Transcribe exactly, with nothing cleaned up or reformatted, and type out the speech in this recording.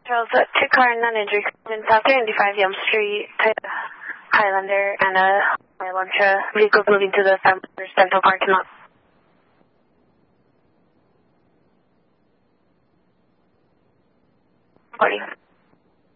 Charles, uh, two car non-injury in South ninety-five Yelm Street, Toyota Highlander, and a Elantra vehicles moving to the Central parking lot. Reporting.